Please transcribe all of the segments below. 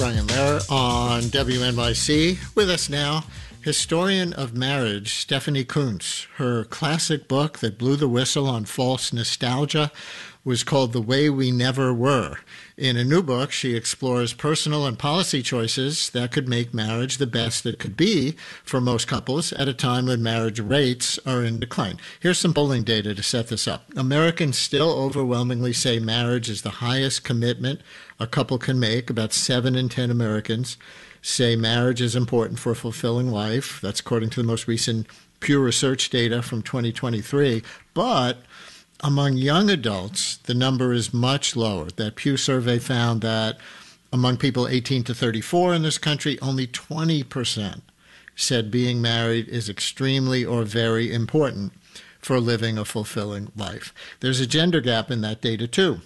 Brian Lehrer on WNYC. With us now, historian of marriage, Stephanie Coontz. Her classic book that blew the whistle on false nostalgia was called The Way We Never Were. In a new book, she explores personal and policy choices that could make marriage the best it could be for most couples at a time when marriage rates are in decline. Here's some polling data to set this up. Americans still overwhelmingly say marriage is the highest commitment a couple can make. About 7 in 10 Americans say marriage is important for a fulfilling life. That's according to the most recent Pew Research data from 2023. But among young adults, the number is much lower. That Pew survey found that among people 18 to 34 in this country, only 20% said being married is extremely or very important for living a fulfilling life. There's a gender gap in that data, too,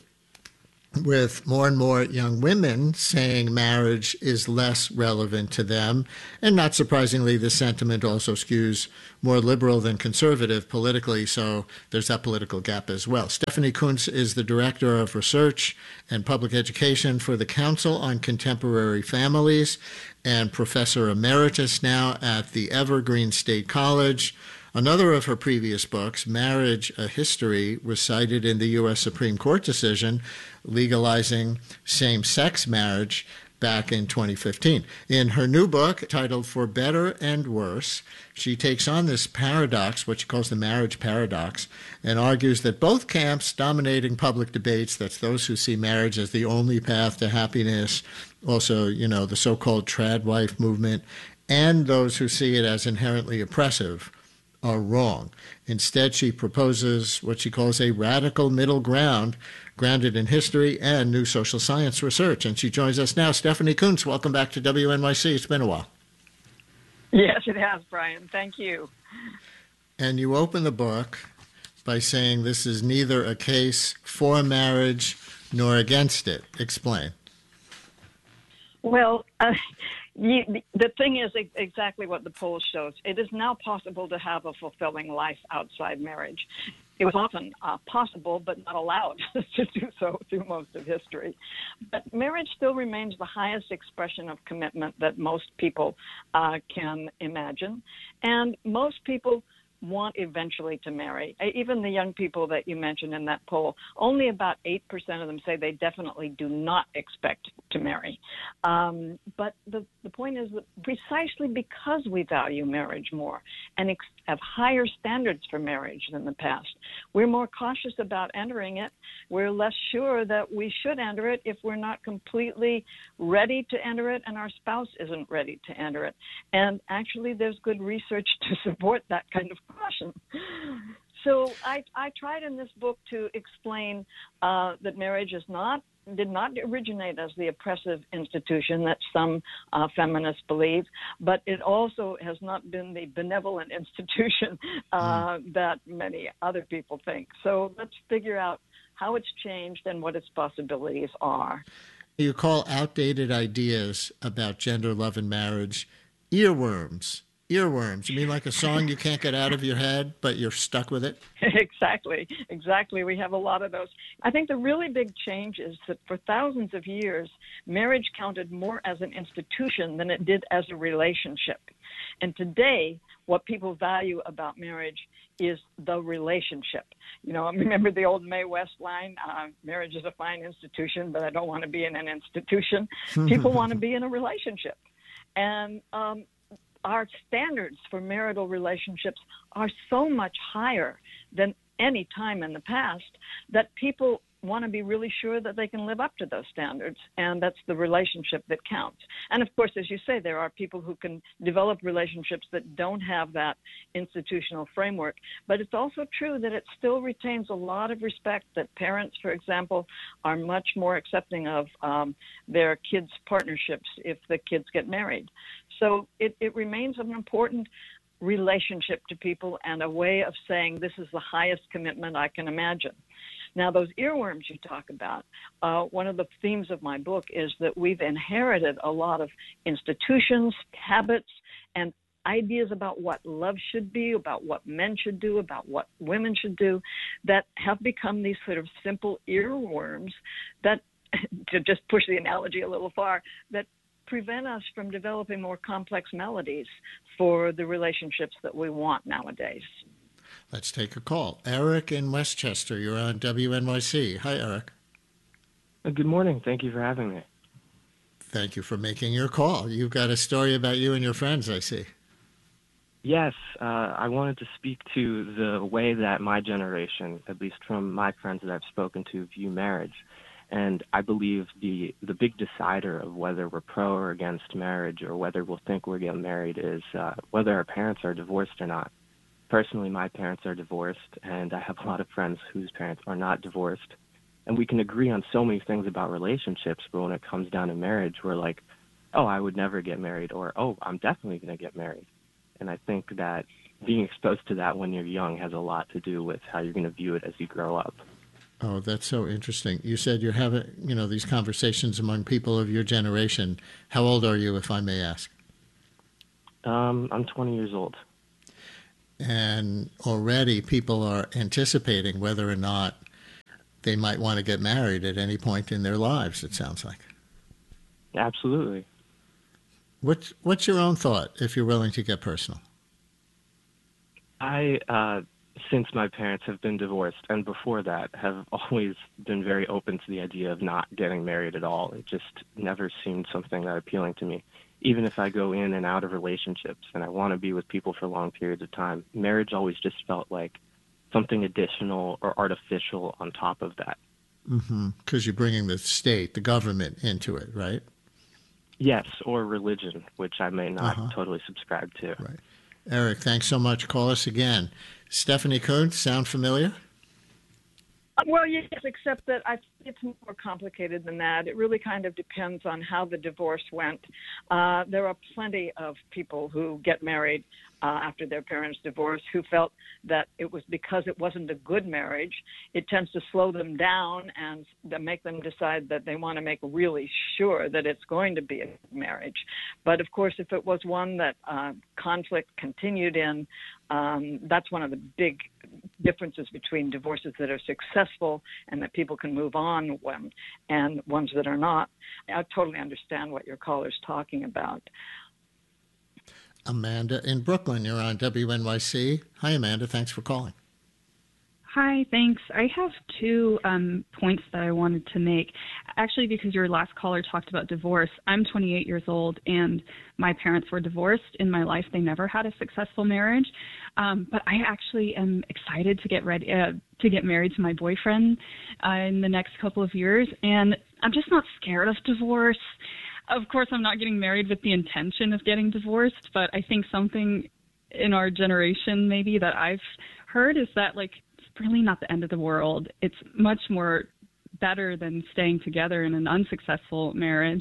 with more and more young women saying marriage is less relevant to them. And not surprisingly, the sentiment also skews more liberal than conservative politically, so there's that political gap as well. Stephanie Coontz is the Director of Research and Public Education for the Council on Contemporary Families and Professor Emeritus now at the Evergreen State College. Another of her previous books, Marriage: A History, was cited in the U.S. Supreme Court decision legalizing same-sex marriage back in 2015. In her new book, titled For Better and Worse, she takes on this paradox, what she calls the marriage paradox, and argues that both camps dominating public debates, that's those who see marriage as the only path to happiness, also, the so-called trad wife movement, and those who see it as inherently oppressive, are wrong. Instead, she proposes what she calls a radical middle ground grounded in history and new social science research. And she joins us now. Stephanie Coontz, welcome back to WNYC. It's been a while. Yes, it has, Brian. Thank you. And you open the book by saying this is neither a case for marriage nor against it. Explain. Well, the thing is exactly what the poll shows. It is now possible to have a fulfilling life outside marriage. It was often possible, but not allowed to do so through most of history. But marriage still remains the highest expression of commitment that most people can imagine. And most people want eventually to marry. Even the young people that you mentioned in that poll, only about 8% of them say they definitely do not expect to marry. But the point is that precisely because we value marriage more and have higher standards for marriage than the past, we're more cautious about entering it. We're less sure that we should enter it if we're not completely ready to enter it and our spouse isn't ready to enter it. And actually, there's good research to support that kind of caution. So I tried in this book to explain that marriage did not originate as the oppressive institution that some feminists believe, but it also has not been the benevolent institution that many other people think. So let's figure out how it's changed and what its possibilities are. You call outdated ideas about gender, love, and marriage earworms. Earworms. You mean like a song you can't get out of your head, but you're stuck with it? Exactly. We have a lot of those. I think the really big change is that for thousands of years, marriage counted more as an institution than it did as a relationship. And today, what people value about marriage is the relationship. Remember the old Mae West line, marriage is a fine institution, but I don't want to be in an institution. People want to be in a relationship. And our standards for marital relationships are so much higher than any time in the past that people want to be really sure that they can live up to those standards, and that's the relationship that counts. And of course, as you say, there are people who can develop relationships that don't have that institutional framework, but it's also true that it still retains a lot of respect, that parents, for example, are much more accepting of their kids' partnerships if the kids get married. So it remains an important relationship to people and a way of saying this is the highest commitment I can imagine. Now, those earworms you talk about, one of the themes of my book is that we've inherited a lot of institutions, habits, and ideas about what love should be, about what men should do, about what women should do, that have become these sort of simple earworms that, to just push the analogy a little far, that prevent us from developing more complex melodies for the relationships that we want nowadays. Let's take a call. Eric in Westchester, you're on WNYC. Hi, Eric. Good morning. Thank you for having me. Thank you for making your call. You've got a story about you and your friends, I see. Yes, I wanted to speak to the way that my generation, at least from my friends that I've spoken to, view marriage. And I believe the big decider of whether we're pro or against marriage or whether we'll think we're getting married is whether our parents are divorced or not. Personally, my parents are divorced, and I have a lot of friends whose parents are not divorced. And we can agree on so many things about relationships, but when it comes down to marriage, we're like, oh, I would never get married, or, oh, I'm definitely going to get married. And I think that being exposed to that when you're young has a lot to do with how you're going to view it as you grow up. Oh, that's so interesting. You said you're having, these conversations among people of your generation. How old are you, if I may ask? I'm 20 years old. And already people are anticipating whether or not they might want to get married at any point in their lives, it sounds like. Absolutely. What's your own thought, if you're willing to get personal? Since my parents have been divorced, and before that, have always been very open to the idea of not getting married at all. It just never seemed something that appealing to me. Even if I go in and out of relationships and I want to be with people for long periods of time, marriage always just felt like something additional or artificial on top of that. Mm-hmm. Because you're bringing the state, the government into it, right? Yes, or religion, which I may not totally subscribe to. Right. Eric, thanks so much. Call us again. Stephanie Coontz, sound familiar? Well, yes, except that it's more complicated than that. It really kind of depends on how the divorce went. There are plenty of people who get married after their parents' divorce who felt that it was because it wasn't a good marriage. It tends to slow them down and make them decide that they want to make really sure that it's going to be a marriage. But, of course, if it was one that conflict continued in, that's one of the big differences between divorces that are successful and that people can move on and ones that are not. I totally understand what your caller's talking about. Amanda in Brooklyn, you're on WNYC. Hi, Amanda. Thanks for calling. Hi, thanks. I have two points that I wanted to make. Actually, because your last caller talked about divorce, I'm 28 years old, and my parents were divorced in my life. They never had a successful marriage, but I actually am excited to get ready to get married to my boyfriend in the next couple of years, and I'm just not scared of divorce. Of course, I'm not getting married with the intention of getting divorced, but I think something in our generation maybe that I've heard is that, like, really not the end of the world. It's much more better than staying together in an unsuccessful marriage.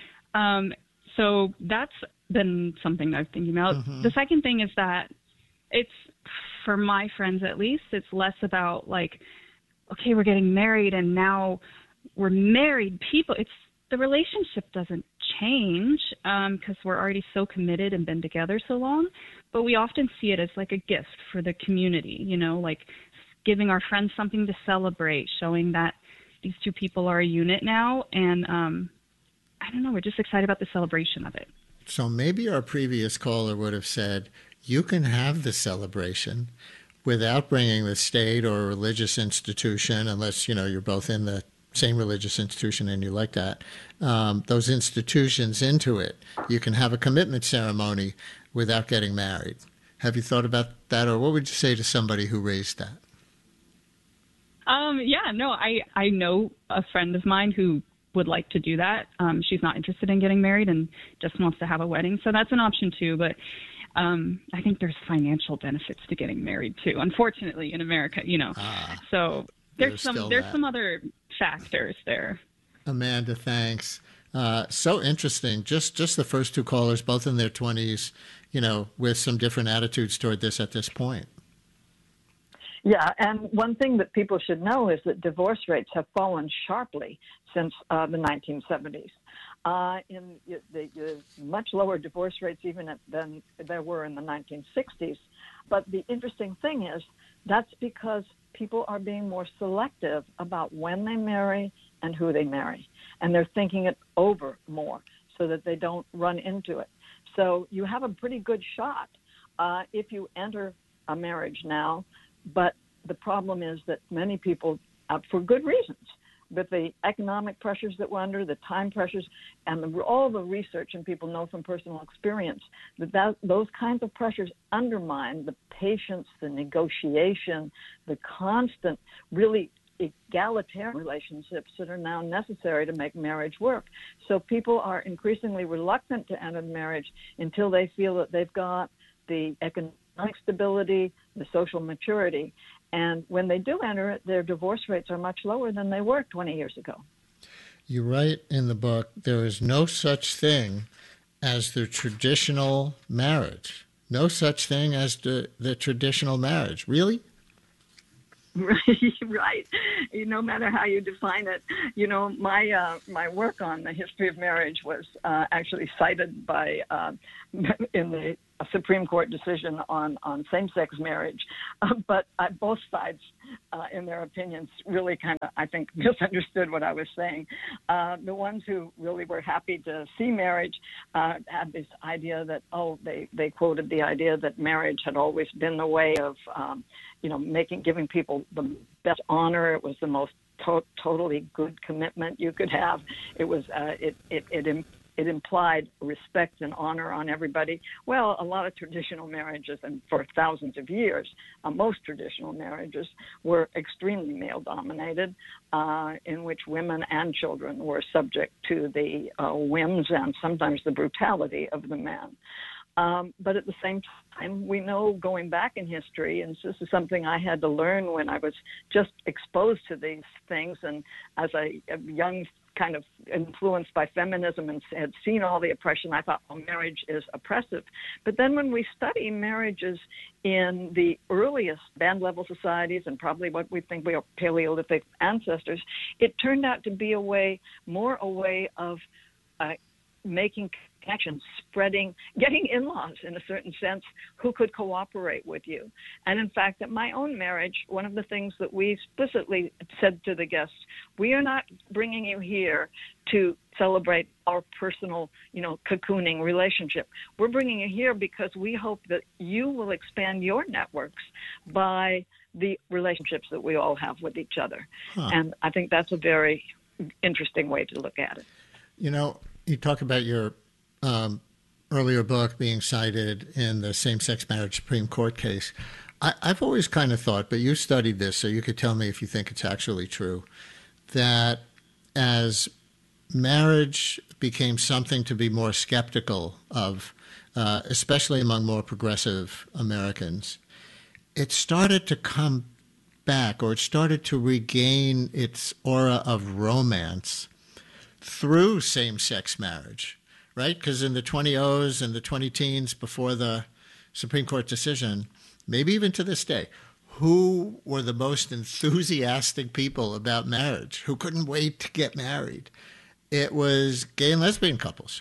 So that's been something that I've been thinking about. The second thing is that it's, for my friends at least, it's less about like, okay, we're getting married and now we're married people. It's the relationship doesn't change because we're already so committed and been together so long, but we often see it as like a gift for the community, like giving our friends something to celebrate, showing that these two people are a unit now. And I don't know, we're just excited about the celebration of it. So maybe our previous caller would have said, you can have the celebration without bringing the state or a religious institution, unless, you're both in the same religious institution and you like that, those institutions into it. You can have a commitment ceremony without getting married. Have you thought about that, or what would you say to somebody who raised that? I know a friend of mine who would like to do that. She's not interested in getting married and just wants to have a wedding. So that's an option too. But I think there's financial benefits to getting married too, unfortunately, in America, So there's some other factors there. Amanda, thanks. So interesting. Just the first two callers, both in their 20s, with some different attitudes toward this at this point. Yeah, and one thing that people should know is that divorce rates have fallen sharply since the 1970s. The much lower divorce rates even than there were in the 1960s. But the interesting thing is that's because people are being more selective about when they marry and who they marry, and they're thinking it over more. so that they don't run into it. So you have a pretty good shot if you enter a marriage now, but the problem is that many people, for good reasons, with the economic pressures that we're under, the time pressures, and all the research, and people know from personal experience that those kinds of pressures undermine the patience, the negotiation, the constant, really egalitarian relationships that are now necessary to make marriage work. So people are increasingly reluctant to enter marriage until they feel that they've got the economic stability, the social maturity. And when they do enter it, their divorce rates are much lower than they were 20 years ago. You write in the book, there is no such thing as the traditional marriage. No such thing as the traditional marriage. Really? Right. No matter how you define it, my work on the history of marriage was actually cited by in the Supreme Court decision on same-sex marriage, but both sides, in their opinions, really kind of, I think, misunderstood what I was saying. The ones who really were happy to see marriage had this idea that, they quoted the idea that marriage had always been the way of, giving people the best honor. It was the most totally good commitment you could have. It was it implied respect and honor on everybody. Well, a lot of traditional marriages, and for thousands of years, most traditional marriages were extremely male-dominated, in which women and children were subject to the whims and sometimes the brutality of the men. But at the same time, we know going back in history, and this is something I had to learn when I was just exposed to these things, and as a young kind of influenced by feminism and had seen all the oppression, I thought, marriage is oppressive. But then when we study marriages in the earliest band-level societies and probably what we think we are Paleolithic ancestors, it turned out to be more a way of making connections, spreading, getting in-laws in a certain sense who could cooperate with you. And in fact, at my own marriage, one of the things that we explicitly said to the guests, we are not bringing you here to celebrate our personal, cocooning relationship. We're bringing you here because we hope that you will expand your networks by the relationships that we all have with each other. And I think that's a very interesting way to look at it. You talk about your earlier book being cited in the same-sex marriage Supreme Court case. I've always kind of thought, but you studied this, so you could tell me if you think it's actually true, that as marriage became something to be more skeptical of, especially among more progressive Americans, it started to come back, or it started to regain its aura of romance through same-sex marriage, right? Because in the 20s and the 20-teens before the Supreme Court decision, maybe even to this day, who were the most enthusiastic people about marriage, who couldn't wait to get married? It was gay and lesbian couples.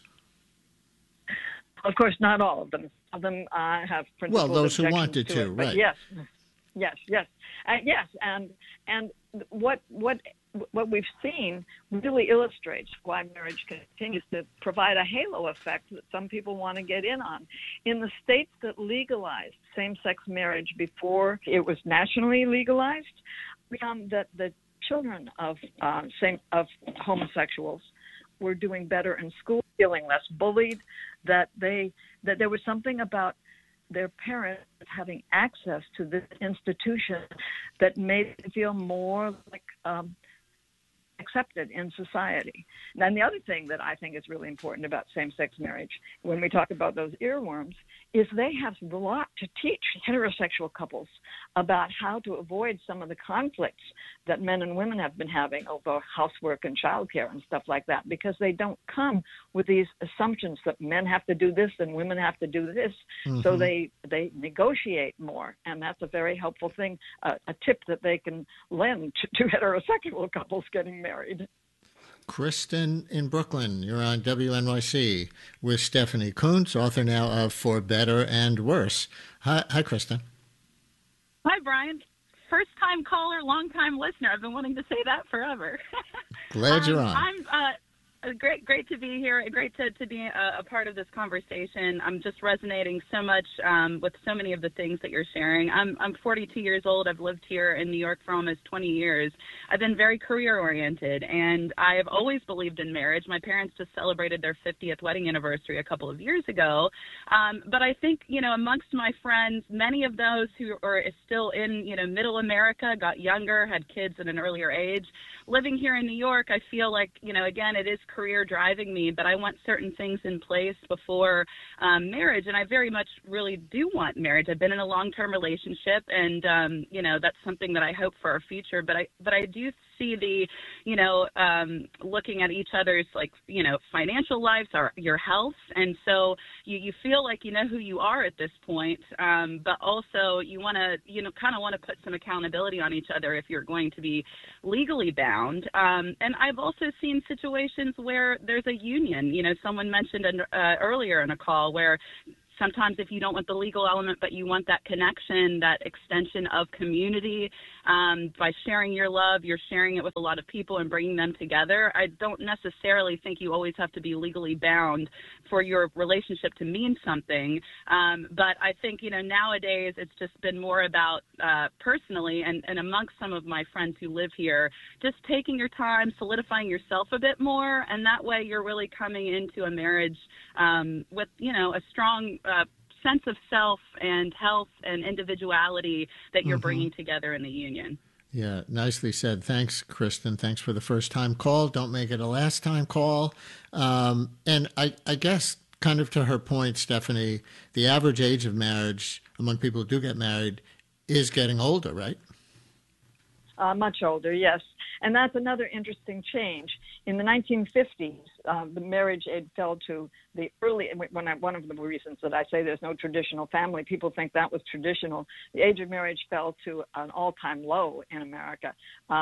Of course, not all of them. Some of them have principled those who objections wanted to, right? Yes. And what we've seen really illustrates why marriage continues to provide a halo effect that some people want to get in on. In the states that legalized same-sex marriage before it was nationally legalized, we found that the children of homosexuals were doing better in school, feeling less bullied, that there was something about their parents having access to this institution that made them feel more like accepted in society. And the other thing that I think is really important about same-sex marriage, when we talk about those earworms, is they have a lot to teach heterosexual couples about how to avoid some of the conflicts that men and women have been having over housework and childcare and stuff like that, because they don't come with these assumptions that men have to do this and women have to do this. Mm-hmm. So they negotiate more, and that's a very helpful thing, a tip that they can lend to heterosexual couples getting married. Kristen in Brooklyn, you're on WNYC with Stephanie Coontz, author now of For Better and Worse. Hi, Kristen. Hi, Brian. First-time caller, long-time listener. I've been wanting to say that forever. Glad you're on. Great to be here. Great to be a part of this conversation. I'm just resonating so much with so many of the things that you're sharing. I'm 42 years old. I've lived here in New York for almost 20 years. I've been very career-oriented, and I have always believed in marriage. My parents just celebrated their 50th wedding anniversary a couple of years ago. But I think, amongst my friends, many of those who are still in, middle America, got younger, had kids at an earlier age. Living here in New York, I feel like, again, it is career driving me, but I want certain things in place before marriage, and I very much really do want marriage. I've been in a long-term relationship, and, that's something that I hope for our future, but I do see the, looking at each other's, financial lives or your health, and so you feel like you know who you are at this point, but also you want to, kind of want to put some accountability on each other if you're going to be legally bound. And I've also seen situations where there's a union. Someone mentioned earlier in a call where sometimes if you don't want the legal element, but you want that connection, that extension of community, by sharing your love, you're sharing it with a lot of people and bringing them together. I don't necessarily think you always have to be legally bound for your relationship to mean something. But I think, nowadays it's just been more about personally and amongst some of my friends who live here, just taking your time, solidifying yourself a bit more. And that way you're really coming into a marriage with, a strong sense of self and health and individuality that you're bringing together in the union. Yeah, nicely said. Thanks, Kristen. Thanks for the first-time call. Don't make it a last-time call. And I guess kind of to her point, Stephanie, the average age of marriage among people who do get married is getting older, right? Much older, yes. And that's another interesting change. In the 1950s, the marriage age fell to the early, one of the reasons that I say there's no traditional family, people think that was traditional. The age of marriage fell to an all-time low in America.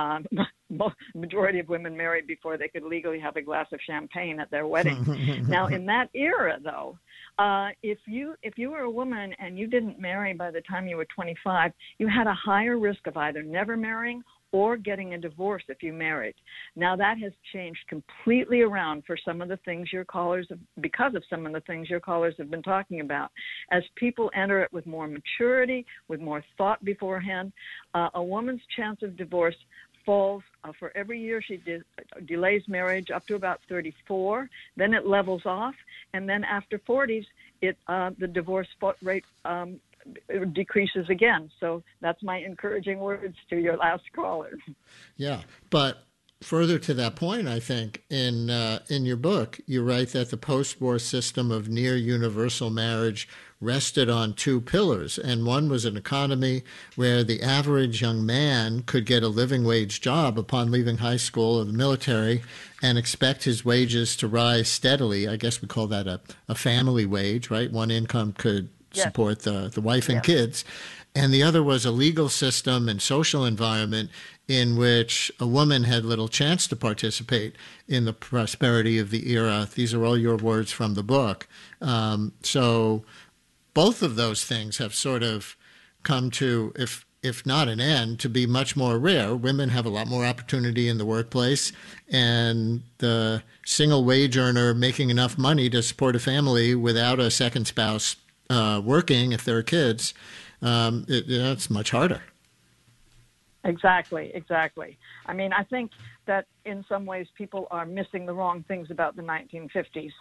Majority of women married before they could legally have a glass of champagne at their wedding. Now, in that era, though, if you were a woman and you didn't marry by the time you were 25, you had a higher risk of either never marrying or getting a divorce if you married. Now that has changed completely around for some of the things because of some of the things your callers have been talking about. As people enter it with more maturity, with more thought beforehand, a woman's chance of divorce falls for every year she delays marriage up to about 34. Then it levels off, and then after 40s, the divorce rate it decreases again. So that's my encouraging words to your last caller. Yeah, but further to that point, I think in your book, you write that the post-war system of near universal marriage rested on two pillars, and one was an economy where the average young man could get a living wage job upon leaving high school or the military and expect his wages to rise steadily. I guess we call that a family wage, right? One income could support the wife and kids. And the other was a legal system and social environment in which a woman had little chance to participate in the prosperity of the era. These are all your words from the book. So both of those things have sort of come to, if not an end, to be much more rare. Women have a lot more opportunity in the workplace, and the single wage earner making enough money to support a family without a second spouse working, if there are kids, it's much harder. Exactly. I mean, I think that in some ways people are missing the wrong things about the 1950s.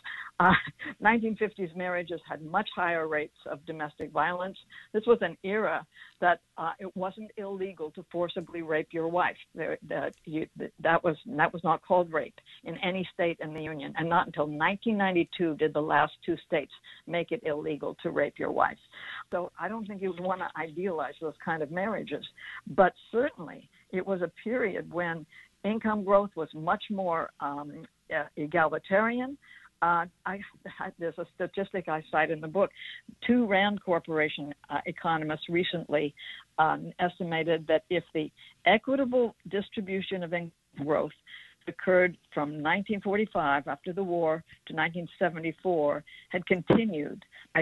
1950s marriages had much higher rates of domestic violence. This was an era that it wasn't illegal to forcibly rape your wife. That was not called rape in any state in the Union, and not until 1992 did the last two states make it illegal to rape your wife. So I don't think you would want to idealize those kind of marriages, but certainly it was a period when income growth was much more egalitarian. There's a statistic I cite in the book. Two Rand Corporation economists recently estimated that if the equitable distribution of income growth occurred from 1945 after the war to 1974 had continued, by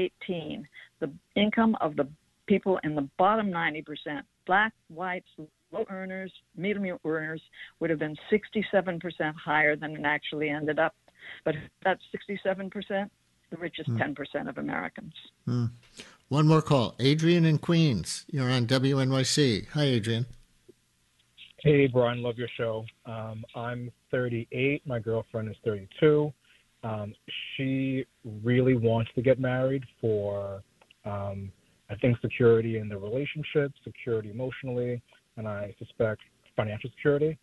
2018, the income of the people in the bottom 90%, black, whites, low earners, medium earners would have been 67% higher than it actually ended up. But that's 67%, the richest 10% of Americans. One more call. Adrian in Queens. You're on WNYC. Hi, Adrian. Hey, Brian. Love your show. I'm 38. My girlfriend is 32. She really wants to get married for, I think, security in the relationship, security emotionally, and I suspect financial security.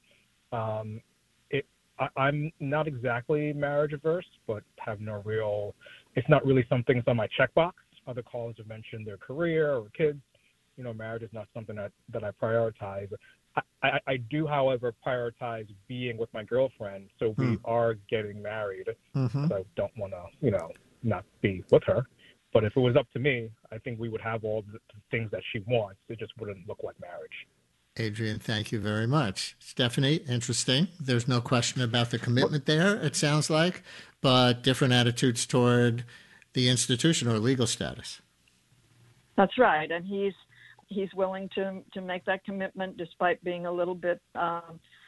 I'm not exactly marriage averse, but have no real, it's not really something that's on my checkbox. Other callers have mentioned their career or kids. You know, marriage is not something that I prioritize. I do, however, prioritize being with my girlfriend, so we are getting married. I don't want to, not be with her. But if it was up to me, I think we would have all the things that she wants. It just wouldn't look like marriage. Adrian, thank you very much. Stephanie, interesting. There's no question about the commitment there, it sounds like, but different attitudes toward the institution or legal status. That's right, and he's willing to make that commitment despite being a little bit